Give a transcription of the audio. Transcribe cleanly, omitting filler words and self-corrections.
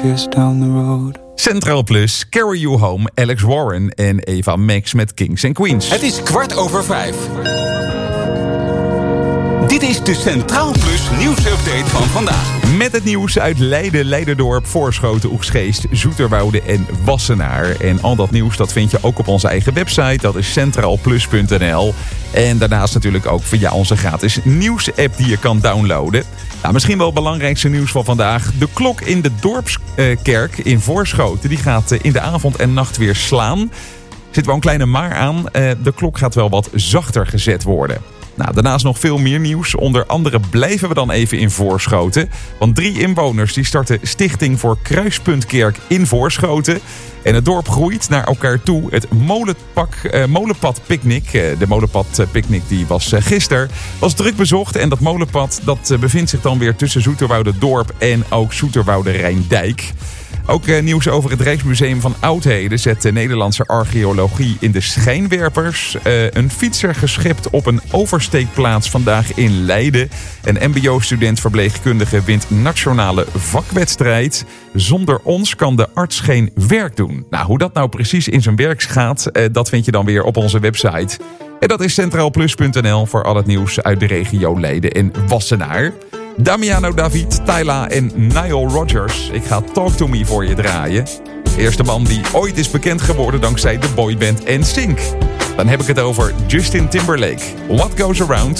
years down the road. Centraal Plus, Carry You Home, Alex Warren en Eva Max met Kings and Queens. Het is 5:15. Dit is de Centraal Plus nieuwsupdate van vandaag. Met het nieuws uit Leiden, Leiderdorp, Voorschoten, Oegstgeest, Zoeterwoude en Wassenaar. En al dat nieuws dat vind je ook op onze eigen website. Dat is centraalplus.nl. En daarnaast natuurlijk ook via onze gratis nieuwsapp die je kan downloaden. Nou, misschien wel het belangrijkste nieuws van vandaag. De klok in de dorpskerk in Voorschoten die gaat in de avond en nacht weer slaan. Er zit wel een kleine maar aan. De klok gaat wel wat zachter gezet worden. Nou, daarnaast nog veel meer nieuws. Onder andere blijven we dan even in Voorschoten. Want 3 inwoners die starten Stichting voor Kruispuntkerk in Voorschoten. En het dorp groeit naar elkaar toe. Het molenpadpicknick. De molenpadpicknick die was gisteren. Was druk bezocht. En dat molenpad dat bevindt zich dan weer tussen Zoeterwoude-dorp en ook Zoeterwoude-Rijndijk. Ook nieuws over het Rijksmuseum van Oudheden zet de Nederlandse archeologie in de schijnwerpers. Een fietser geschept op een oversteekplaats vandaag in Leiden. Een mbo-student verpleegkundige wint nationale vakwedstrijd. Zonder ons kan de arts geen werk doen. Nou, hoe dat nou precies in zijn werk gaat, dat vind je dan weer op onze website. En dat is centraalplus.nl voor al het nieuws uit de regio Leiden en Wassenaar. Damiano David, Tyla en Nile Rodgers. Ik ga Talk To Me voor je draaien. De eerste man die ooit is bekend geworden dankzij de boyband NSYNC. Dan heb ik het over Justin Timberlake. What Goes Around